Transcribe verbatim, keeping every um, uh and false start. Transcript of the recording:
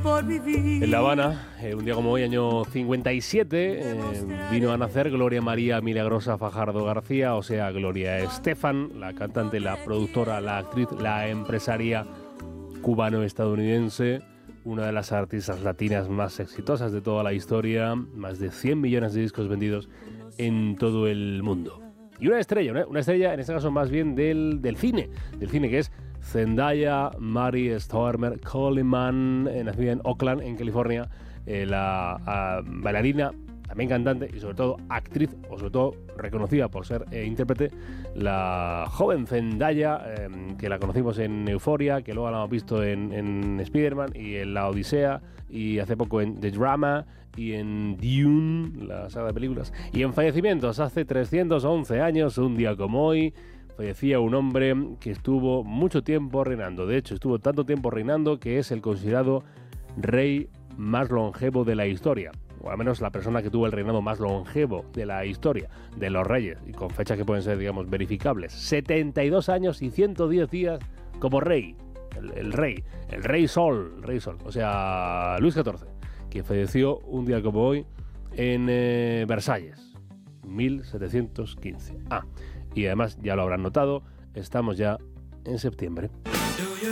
por vivir. En La Habana, eh, un día como hoy, año cincuenta y siete, eh, vino a nacer Gloria María Milagrosa Fajardo García, o sea, Gloria Estefan, la cantante, la productora, la actriz, la empresaria cubano-estadounidense, una de las artistas latinas más exitosas de toda la historia, más de cien millones de discos vendidos en todo el mundo. Y una estrella, una, una estrella en este caso más bien del, del cine, del cine que es Zendaya Mary Stormer Coleman, eh, nacida en Oakland, en California, eh, la uh, bailarina, también cantante y sobre todo actriz, o sobre todo reconocida por ser eh, intérprete, la joven Zendaya, eh, que la conocimos en Euphoria, que luego la hemos visto en, en Spider-Man y en La Odisea, y hace poco en The Drama y en Dune, la saga de películas. Y en fallecimientos, hace trescientos once años, un día como hoy, fallecía un hombre que estuvo mucho tiempo reinando. De hecho, estuvo tanto tiempo reinando que es el considerado rey más longevo de la historia, o al menos la persona que tuvo el reinado más longevo de la historia de los reyes, y con fechas que pueden ser, digamos, verificables. setenta y dos años y ciento diez días como rey, el, el rey, el rey Sol, el rey Sol, o sea, Luis catorce, que falleció un día como hoy en eh, Versalles, mil setecientos quince. Ah, y además, ya lo habrán notado, estamos ya en septiembre.